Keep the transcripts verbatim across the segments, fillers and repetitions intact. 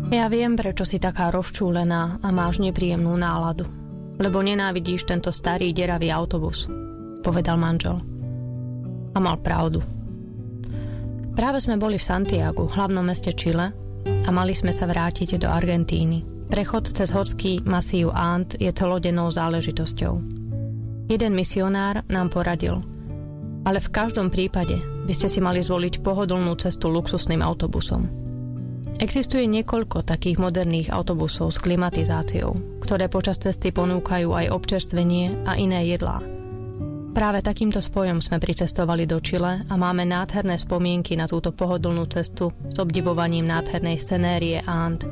Ja viem, prečo si taká rozčúlená a máš nepríjemnú náladu. Lebo nenávidíš tento starý deravý autobus, povedal manžel. A mal pravdu. Práve sme boli v Santiagu, hlavnom meste Čile, a mali sme sa vrátiť do Argentíny. Prechod cez horský masív And je celodennou záležitosťou. Jeden misionár nám poradil, ale v každom prípade by ste si mali zvoliť pohodlnú cestu luxusným autobusom. Existuje niekoľko takých moderných autobusov s klimatizáciou, ktoré počas cesty ponúkajú aj občerstvenie a iné jedlá. Práve takýmto spojom sme pricestovali do Čile a máme nádherné spomienky na túto pohodlnú cestu s obdivovaním nádhernej scenérie And.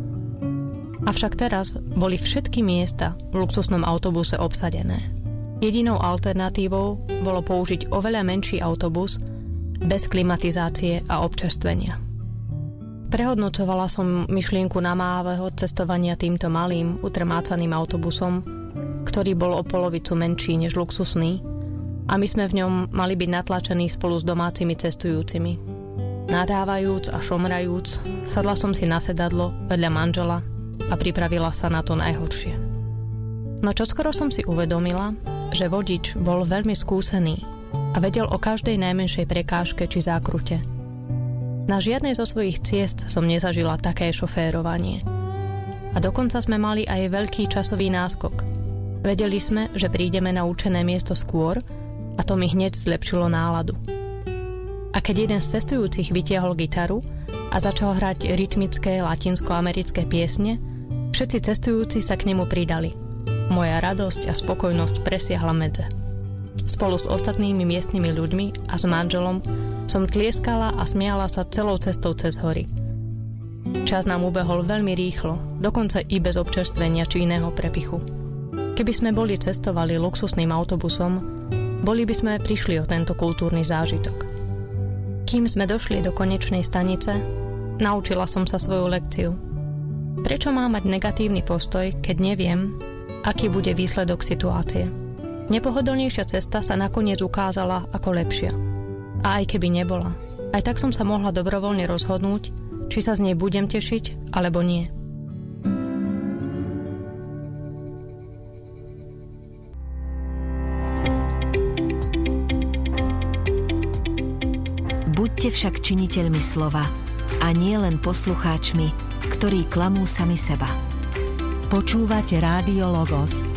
Avšak teraz boli všetky miesta v luxusnom autobuse obsadené. Jedinou alternatívou bolo použiť oveľa menší autobus bez klimatizácie a občerstvenia. Prehodnocovala som myšlienku namávého cestovania týmto malým, utrmácaným autobusom, ktorý bol o polovicu menší než luxusný, a my sme v ňom mali byť natlačení spolu s domácimi cestujúcimi. Nadávajúc a šomrajúc, sadla som si na sedadlo vedľa manžela a pripravila sa na to najhoršie. No čoskoro som si uvedomila, že vodič bol veľmi skúsený a vedel o každej najmenšej prekážke či zákrute. Na žiadnej zo svojich ciest som nezažila také šoférovanie. A dokonca sme mali aj veľký časový náskok. Vedeli sme, že prídeme na určené miesto skôr a to mi hneď zlepšilo náladu. A keď jeden z cestujúcich vytiahol gitaru a začal hrať rytmické latinsko-americké piesne, všetci cestujúci sa k nemu pridali. Moja radosť a spokojnosť presiahla medze. Spolu s ostatnými miestnymi ľuďmi a s manželom som tlieskala a smiala sa celou cestou cez hory. Čas nám ubehol veľmi rýchlo, dokonca i bez občerstvenia či iného prepichu. Keby sme boli cestovali luxusným autobusom, boli by sme prišli o tento kultúrny zážitok. Kým sme došli do konečnej stanice, naučila som sa svoju lekciu. Prečo mám mať negatívny postoj, keď neviem, aký bude výsledok situácie? Nepohodlnejšia cesta sa nakoniec ukázala ako lepšia. A aj keby nebola, aj tak som sa mohla dobrovoľne rozhodnúť, či sa z nej budem tešiť, alebo nie. Buďte však činiteľmi slova a nie len poslucháčmi, ktorí klamú sami seba. Počúvate Rádio Logos,